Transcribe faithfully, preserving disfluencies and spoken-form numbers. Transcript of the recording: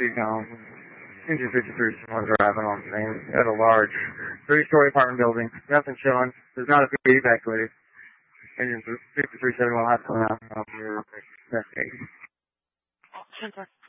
two-seat home. Engine fifty-three, someone driving on the scene at a large three-story apartment building. Nothing showing. There's not a P evacuated. Engine fifty-three seventy-one high school now. Investigate.